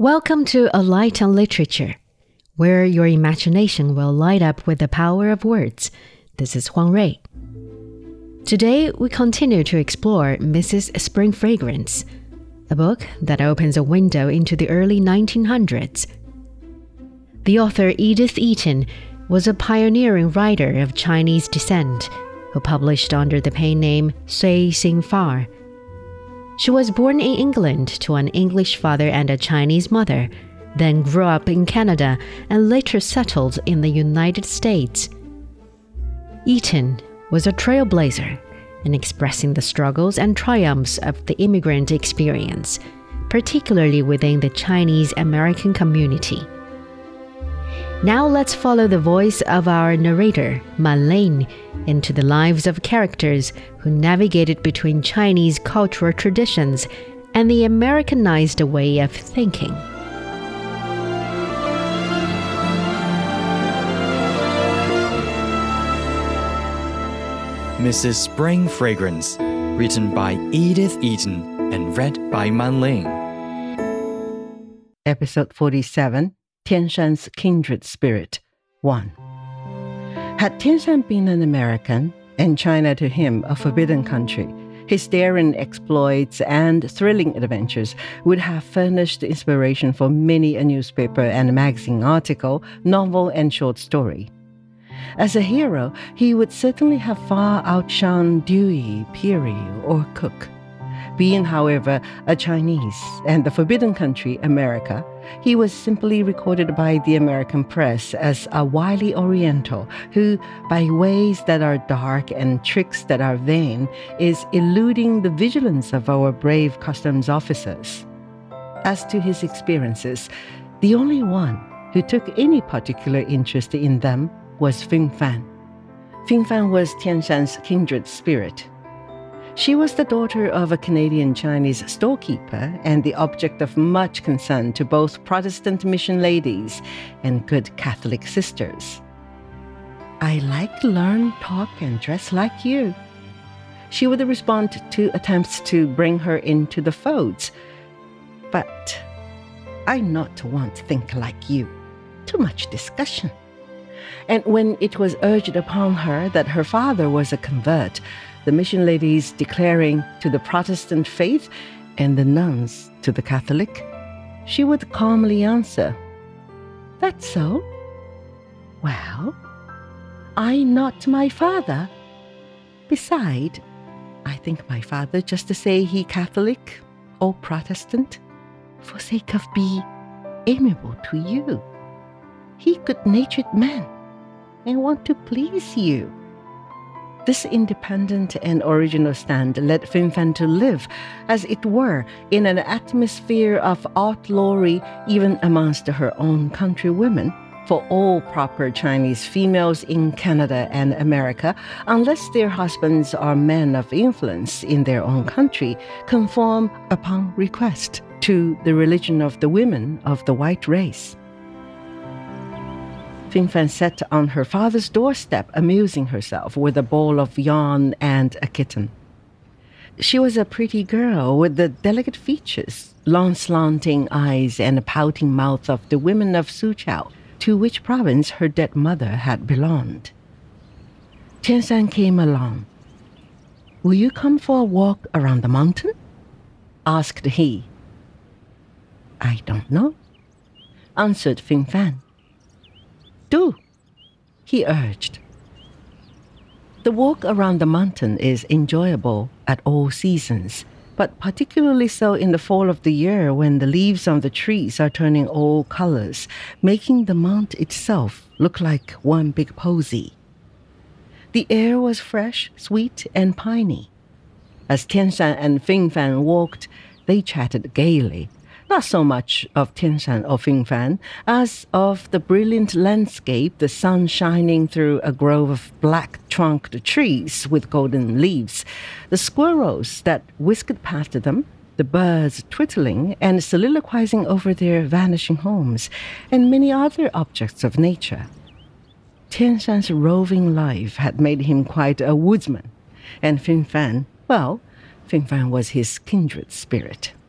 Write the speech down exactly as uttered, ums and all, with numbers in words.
Welcome to A Light on Literature, where your imagination will light up with the power of words. This is Huang Rui. Today, we continue to explore Missus Spring Fragrance, a book that opens a window into the early nineteen hundreds. The author Edith Eaton was a pioneering writer of Chinese descent who published under the pen name Sui Xingfar. She was born in England to an English father and a Chinese mother, then grew up in Canada and later settled in the United States. Eaton was a trailblazer in expressing the struggles and triumphs of the immigrant experience, particularly within the Chinese American community. Now let's follow the voice of our narrator, Man Ling, into the lives of characters who navigated between Chinese cultural traditions and the Americanized way of thinking. Missus Spring Fragrance, written by Edith Eaton and read by Man Ling. Episode forty-seven, Tianshan's Kindred Spirit, one. Had Tianshan been an American, and China to him a forbidden country, his daring exploits and thrilling adventures would have furnished inspiration for many a newspaper and magazine article, novel and short story. As a hero, he would certainly have far outshone Dewey, Peary, or Cook. Being, however, a Chinese and the forbidden country, America, he was simply recorded by the American press as a wily Oriental who, by ways that are dark and tricks that are vain, is eluding the vigilance of our brave customs officers. As to his experiences, the only one who took any particular interest in them was Fing Fan. Fing Fan was Tianshan's kindred spirit. She was the daughter of a Canadian-Chinese storekeeper and the object of much concern to both Protestant mission ladies and good Catholic sisters. "I like to learn, talk, and dress like you," she would respond to attempts to bring her into the folds. "But I not want to think like you. Too much discussion." And when it was urged upon her that her father was a convert, the mission ladies declaring to the Protestant faith and the nuns to the Catholic, she would calmly answer, "That's so? Well, I not my father. Beside, I think my father just to say he Catholic or Protestant, for sake of be amiable to you. He good-natured man and want to please you." This independent and original stand led Fing Fan to live, as it were, in an atmosphere of outlawry even amongst her own countrywomen, for all proper Chinese females in Canada and America, unless their husbands are men of influence in their own country, conform upon request to the religion of the women of the white race. Fing Fan sat on her father's doorstep, amusing herself with a bowl of yarn and a kitten. She was a pretty girl with the delicate features, long slanting eyes, and a pouting mouth of the women of Suzhou, to which province her dead mother had belonged. Tianshan came along. "Will you come for a walk around the mountain?" asked he. "I don't know," answered Fing Fan. "Do," he urged. The walk around the mountain is enjoyable at all seasons, but particularly so in the fall of the year when the leaves on the trees are turning all colors, making the mount itself look like one big posy. The air was fresh, sweet, and piney. As Tianshan and Fing Fan walked, they chatted gaily, not so much of Tianshan or Fing Fan as of the brilliant landscape, the sun shining through a grove of black-trunked trees with golden leaves, the squirrels that whisked past them, the birds twittering and soliloquizing over their vanishing homes, and many other objects of nature. Tianshan's roving life had made him quite a woodsman, and Fing Fan, well, Fing Fan was his kindred spirit.